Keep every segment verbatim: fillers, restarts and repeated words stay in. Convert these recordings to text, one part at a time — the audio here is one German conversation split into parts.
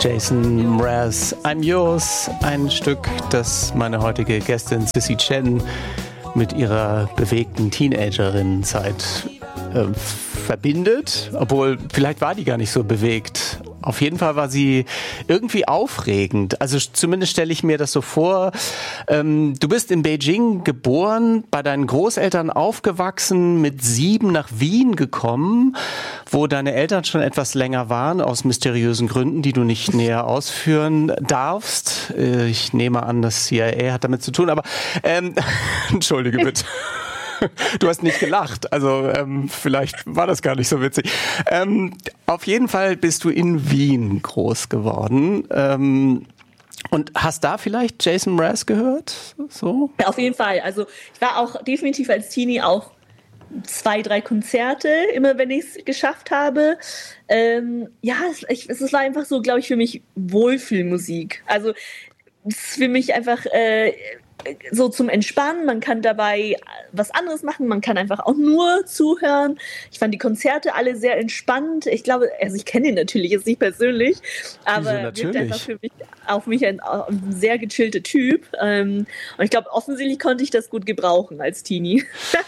Jason Mraz, I'm Yours, ein Stück, das meine heutige Gästin Sissy Chen mit ihrer bewegten Teenagerinnenzeit äh, verbindet, obwohl vielleicht war die gar nicht so bewegt. Auf jeden Fall war sie irgendwie aufregend. Also zumindest stelle ich mir das so vor. Ähm, du bist in Beijing geboren, bei deinen Großeltern aufgewachsen, mit sieben nach Wien gekommen, wo deine Eltern schon etwas länger waren, aus mysteriösen Gründen, die du nicht näher ausführen darfst. Äh, ich nehme an, das C I A hat damit zu tun, aber ähm, entschuldige bitte. Du hast nicht gelacht, also ähm, vielleicht war das gar nicht so witzig. Ähm, auf jeden Fall bist du in Wien groß geworden ähm, und hast da vielleicht Jason Mraz gehört? So? Ja, auf jeden Fall. Also ich war auch definitiv als Teenie auch zwei, drei Konzerte, immer wenn ich es geschafft habe. Ähm, ja, es, ich, es war einfach so, glaube ich, für mich Wohlfühlmusik. Also es ist für mich einfach äh, so zum Entspannen, man kann dabei was anderes machen, man kann einfach auch nur zuhören. Ich fand die Konzerte alle sehr entspannt. Ich glaube, also ich kenne ihn natürlich jetzt nicht persönlich, aber er wirkt einfach für mich, auf mich ein, ein sehr gechillter Typ. Und ich glaube, offensichtlich konnte ich das gut gebrauchen als Teenie.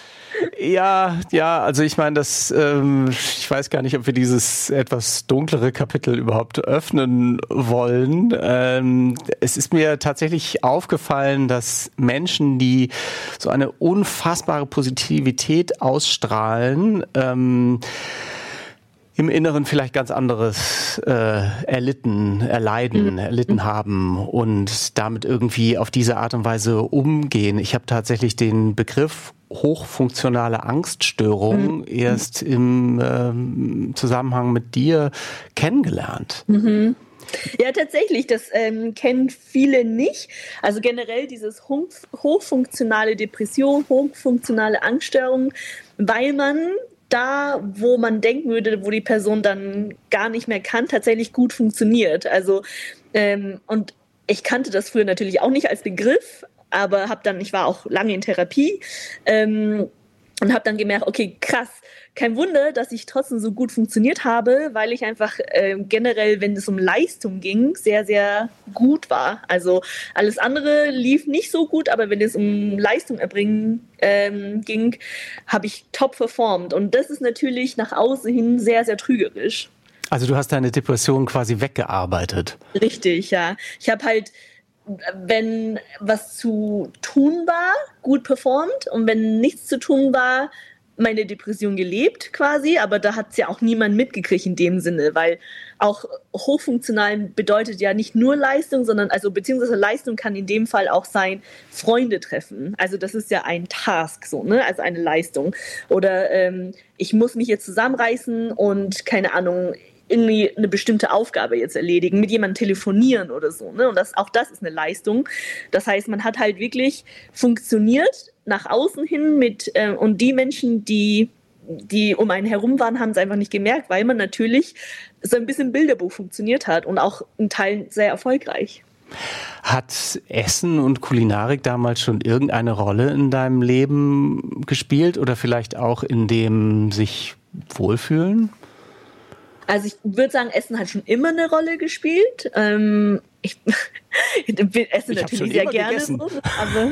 Ja, ja, also ich meine, das, ähm, ich weiß gar nicht, ob wir dieses etwas dunklere Kapitel überhaupt öffnen wollen. Ähm, es ist mir tatsächlich aufgefallen, dass Menschen, die so eine unfassbare Positivität ausstrahlen, ähm, im Inneren vielleicht ganz anderes äh, erlitten, erleiden, erlitten haben und damit irgendwie auf diese Art und Weise umgehen. Ich habe tatsächlich den Begriff hochfunktionale Angststörung mhm. erst im ähm, Zusammenhang mit dir kennengelernt. Mhm. Ja, tatsächlich, das ähm, kennen viele nicht. Also generell dieses hoch, hochfunktionale Depression, hochfunktionale Angststörung, weil man da, wo man denken würde, wo die Person dann gar nicht mehr kann, tatsächlich gut funktioniert. Also ähm, und ich kannte das früher natürlich auch nicht als Begriff, aber habe dann, ich war auch lange in Therapie ähm, und habe dann gemerkt, okay, krass, kein Wunder, dass ich trotzdem so gut funktioniert habe, weil ich einfach äh, generell, wenn es um Leistung ging, sehr, sehr gut war. Also alles andere lief nicht so gut, aber wenn es um Leistung erbringen ähm, ging, habe ich top performt. Und das ist natürlich nach außen hin sehr, sehr trügerisch. Also du hast deine Depression quasi weggearbeitet. Richtig, ja. Ich habe halt, wenn was zu tun war, gut performt und wenn nichts zu tun war, meine Depression gelebt quasi, aber da hat es ja auch niemand mitgekriegt in dem Sinne, weil auch hochfunktional bedeutet ja nicht nur Leistung, sondern also beziehungsweise Leistung kann in dem Fall auch sein, Freunde treffen. Also das ist ja ein Task, so, ne? Also eine Leistung. Oder ähm, ich muss mich jetzt zusammenreißen und keine Ahnung, irgendwie eine bestimmte Aufgabe jetzt erledigen, mit jemandem telefonieren oder so, ne? Und das, auch das ist eine Leistung. Das heißt, man hat halt wirklich funktioniert nach außen hin mit, äh, und die Menschen, die, die um einen herum waren, haben es einfach nicht gemerkt, weil man natürlich so ein bisschen Bilderbuch funktioniert hat und auch in Teilen sehr erfolgreich. Hat Essen und Kulinarik damals schon irgendeine Rolle in deinem Leben gespielt oder vielleicht auch in dem sich wohlfühlen? Also ich würde sagen, Essen hat schon immer eine Rolle gespielt. Ähm, ich esse ich natürlich sehr gerne, so, aber,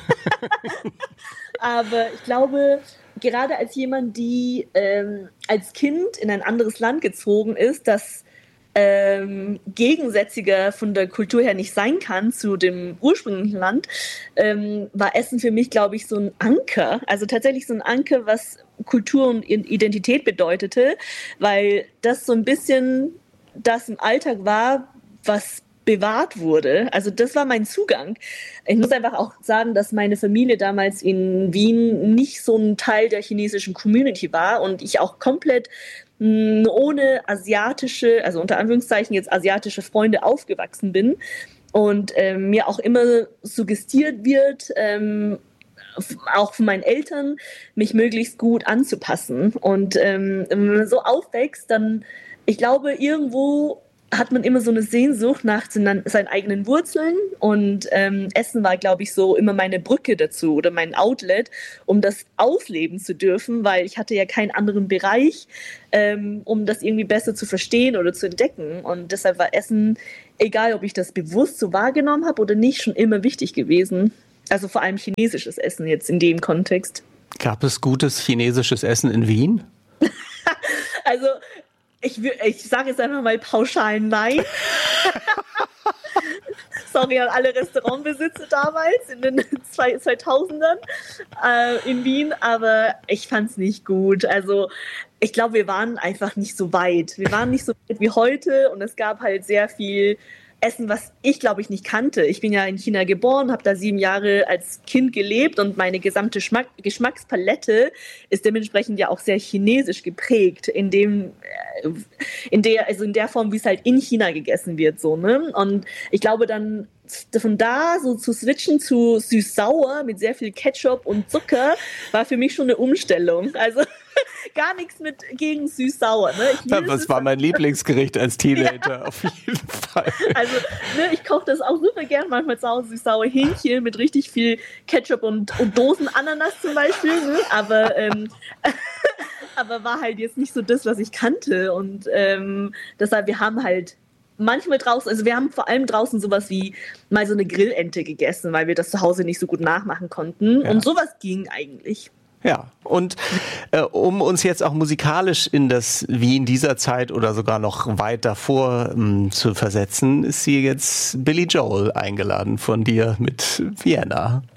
aber ich glaube, gerade als jemand, die ähm, als Kind in ein anderes Land gezogen ist, das ähm, gegensätziger von der Kultur her nicht sein kann zu dem ursprünglichen Land, ähm, war Essen für mich, glaube ich, so ein Anker. Also tatsächlich so ein Anker, was Kultur und Identität bedeutete, weil das so ein bisschen das im Alltag war, was bewahrt wurde. Also das war mein Zugang. Ich muss einfach auch sagen, dass meine Familie damals in Wien nicht so ein Teil der chinesischen Community war und ich auch komplett mh, ohne asiatische, also unter Anführungszeichen jetzt asiatische Freunde aufgewachsen bin und äh, mir auch immer suggestiert wird, ähm, auch von meinen Eltern, mich möglichst gut anzupassen. Und ähm, wenn man so aufwächst, dann, ich glaube, irgendwo hat man immer so eine Sehnsucht nach seinen, seinen eigenen Wurzeln und ähm, Essen war, glaube ich, so immer meine Brücke dazu oder mein Outlet, um das ausleben zu dürfen, weil ich hatte ja keinen anderen Bereich, ähm, um das irgendwie besser zu verstehen oder zu entdecken und deshalb war Essen, egal ob ich das bewusst so wahrgenommen habe oder nicht, schon immer wichtig gewesen. Also vor allem chinesisches Essen jetzt in dem Kontext. Gab es gutes chinesisches Essen in Wien? Also Ich, ich sage jetzt einfach mal pauschal nein. Sorry an alle Restaurantbesitzer damals in den zweitausendern äh, in Wien, aber ich fand es nicht gut. Also ich glaube, wir waren einfach nicht so weit. Wir waren nicht so weit wie heute und es gab halt sehr viel Essen, was ich, glaube ich, nicht kannte. Ich bin ja in China geboren, habe da sieben Jahre als Kind gelebt und meine gesamte Schmack- Geschmackspalette ist dementsprechend ja auch sehr chinesisch geprägt, in dem, in der, also in der Form, wie es halt in China gegessen wird, so, ne? Und ich glaube dann, von da so zu switchen zu süß-sauer mit sehr viel Ketchup und Zucker war für mich schon eine Umstellung. Also gar nichts mit gegen süß-sauer. Ne? Ja, das war mein Lieblingsgericht als Teenager, ja. Auf jeden Fall. Also ne, ich koche das auch super gern, manchmal zu Hause süß-saure Hähnchen mit richtig viel Ketchup und, und Dosen-Ananas zum Beispiel. Ne? Aber, ähm, aber war halt jetzt nicht so das, was ich kannte. Und ähm, deshalb, wir haben halt manchmal draußen, also wir haben vor allem draußen sowas wie mal so eine Grillente gegessen, weil wir das zu Hause nicht so gut nachmachen konnten. Ja. Und sowas ging eigentlich. Ja, und äh, um uns jetzt auch musikalisch in das Wien dieser Zeit oder sogar noch weit davor ähm, zu versetzen, ist hier jetzt Billy Joel eingeladen von dir mit Vienna.